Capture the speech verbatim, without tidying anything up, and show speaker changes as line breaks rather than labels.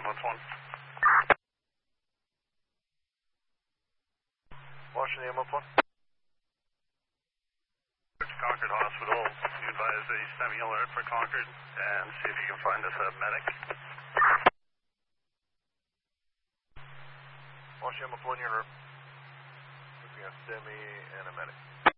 ambulance one.
Washington ambulance one.
Concord Hospital, you advise a STEMI alert for Concord and see if you can find us a medic.
Washington ambulance one, you're looking at STEMI and a medic.